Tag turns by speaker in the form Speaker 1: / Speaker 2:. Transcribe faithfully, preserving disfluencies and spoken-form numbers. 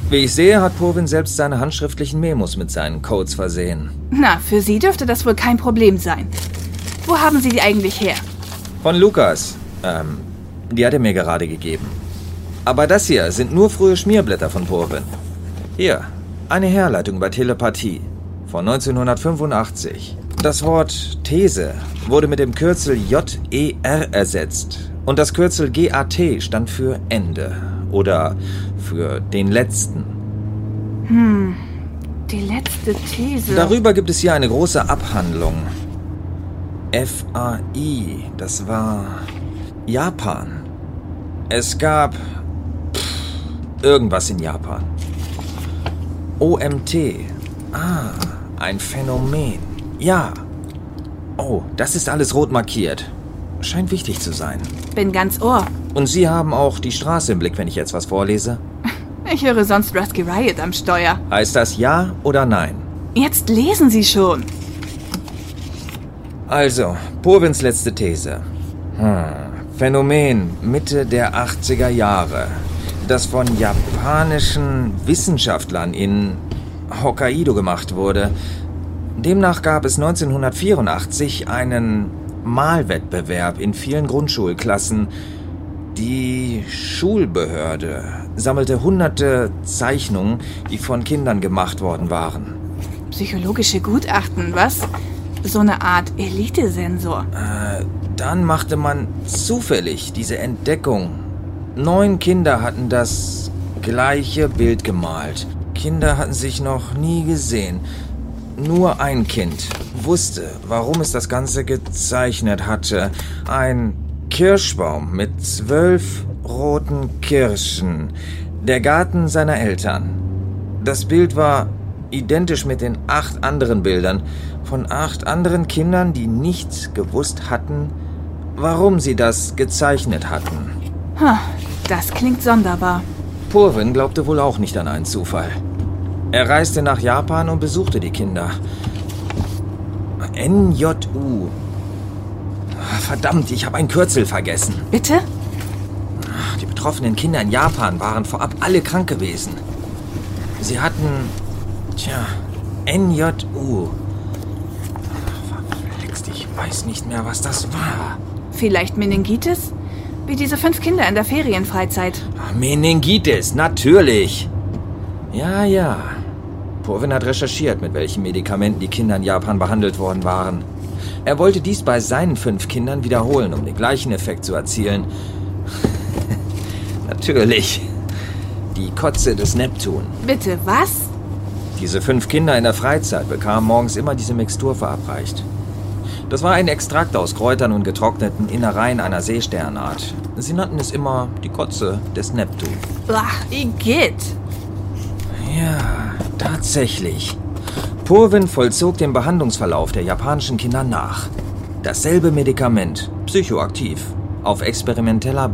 Speaker 1: Wie ich sehe, hat Purwin selbst seine handschriftlichen Memos mit seinen Codes versehen.
Speaker 2: Na, für Sie dürfte das wohl kein Problem sein. Wo haben Sie die eigentlich her?
Speaker 1: Von Lukas. Ähm, die hat er mir gerade gegeben. Aber das hier sind nur frühe Schmierblätter von Purwin. Hier, eine Herleitung über Telepathie von neunzehnhundertfünfundachtzig. Das Wort These wurde mit dem Kürzel J E R ersetzt. Und das Kürzel G A T stand für Ende. Oder für den letzten.
Speaker 2: Hm, die letzte These.
Speaker 1: Darüber gibt es hier eine große Abhandlung. F A I, das war Japan. Es gab pff, irgendwas in Japan. O M T. Ah, ein Phänomen. Ja. Oh, das ist alles rot markiert. Scheint wichtig zu sein.
Speaker 2: Bin ganz Ohr.
Speaker 1: Und Sie haben auch die Straße im Blick, wenn ich jetzt was vorlese?
Speaker 2: Ich höre sonst Rusky Riot am Steuer.
Speaker 1: Heißt das ja oder nein?
Speaker 2: Jetzt lesen Sie schon.
Speaker 1: Also, Purwins letzte These. Hm. Phänomen Mitte der achtziger Jahre, das von japanischen Wissenschaftlern in Hokkaido gemacht wurde. Demnach gab es neunzehnhundertvierundachtzig einen Malwettbewerb in vielen Grundschulklassen. Die Schulbehörde sammelte hunderte Zeichnungen, die von Kindern gemacht worden waren.
Speaker 2: Psychologische Gutachten, was? So eine Art Elitesensor.
Speaker 1: Äh, dann machte man zufällig diese Entdeckung. Neun Kinder hatten das gleiche Bild gemalt. Kinder hatten sich noch nie gesehen. Nur ein Kind wusste, warum es das Ganze gezeichnet hatte. Ein Kirschbaum mit zwölf roten Kirschen. Der Garten seiner Eltern. Das Bild war identisch mit den acht anderen Bildern von acht anderen Kindern, die nicht gewusst hatten, warum sie das gezeichnet hatten.
Speaker 2: Ha, das klingt sonderbar.
Speaker 1: Purwin glaubte wohl auch nicht an einen Zufall. Er reiste nach Japan und besuchte die Kinder. N J U. Verdammt, ich habe ein Kürzel vergessen.
Speaker 2: Bitte?
Speaker 1: Die betroffenen Kinder in Japan waren vorab alle krank gewesen. Sie hatten, tja, N J U. Verflixt, ich weiß nicht mehr, was das war.
Speaker 2: Vielleicht Meningitis? Wie diese fünf Kinder in der Ferienfreizeit.
Speaker 1: Meningitis, natürlich. Ja, ja. Purwin hat recherchiert, mit welchen Medikamenten die Kinder in Japan behandelt worden waren. Er wollte dies bei seinen fünf Kindern wiederholen, um den gleichen Effekt zu erzielen. Natürlich. Die Kotze des Neptun.
Speaker 2: Bitte, was?
Speaker 1: Diese fünf Kinder in der Freizeit bekamen morgens immer diese Mixtur verabreicht. Das war ein Extrakt aus Kräutern und getrockneten Innereien einer Seesternart. Sie nannten es immer die Kotze des Neptun.
Speaker 2: Bah, Igitt.
Speaker 1: Ja, tatsächlich. Purwin vollzog den Behandlungsverlauf der japanischen Kinder nach. Dasselbe Medikament, psychoaktiv, auf experimenteller